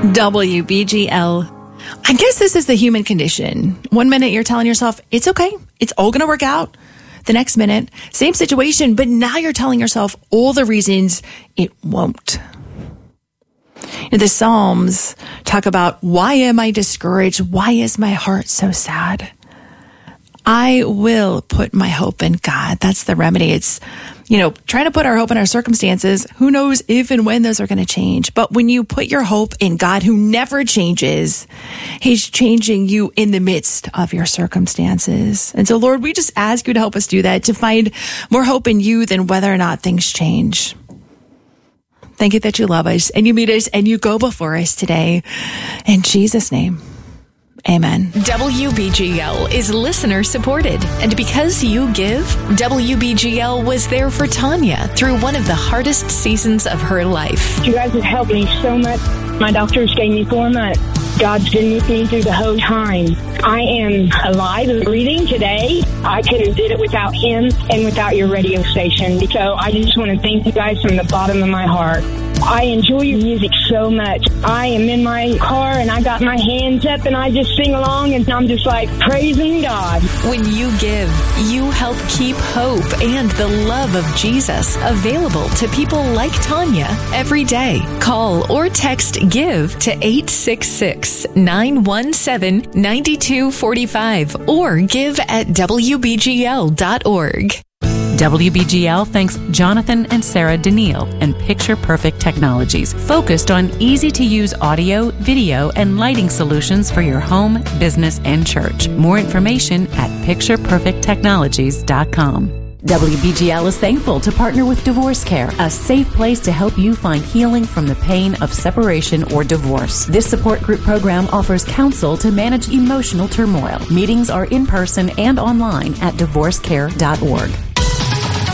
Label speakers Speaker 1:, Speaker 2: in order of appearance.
Speaker 1: WBGL. I guess this is the human condition. 1 minute you're telling yourself, it's okay. It's all going to work out. The next minute, same situation, but now you're telling yourself all the reasons it won't. The Psalms talk about, why am I discouraged? Why is my heart so sad? I will put my hope in God. That's the remedy. It's, trying to put our hope in our circumstances. Who knows if and when those are going to change. But when you put your hope in God, who never changes, He's changing you in the midst of your circumstances. And so, Lord, we just ask you to help us do that, to find more hope in you than whether or not things change. Thank you that you love us and you meet us and you go before us today. In Jesus' name. Amen.
Speaker 2: WBGL is listener supported. And because you give, WBGL was there for Tanya through one of the hardest seasons of her life.
Speaker 3: You guys have helped me so much. My doctors gave me 4 months. God's been with me through the whole time. I am alive and breathing today. I couldn't have did it without Him and without your radio station. So I just want to thank you guys from the bottom of my heart. I enjoy your music so much. I am in my car and I got my hands up and I just sing along and I'm just like praising God.
Speaker 2: When you give, you help keep hope and the love of Jesus available to people like Tanya every day. Call or text GIVE to 866-917-9245 or give at WBGL.org.
Speaker 4: WBGL thanks Jonathan and Sarah Daniil and Picture Perfect Technologies, focused on easy-to-use audio, video, and lighting solutions for your home, business, and church. More information at pictureperfecttechnologies.com. WBGL is thankful to partner with Divorce Care, a safe place to help you find healing from the pain of separation or divorce. This support group program offers counsel to manage emotional turmoil. Meetings are in person and online at divorcecare.org.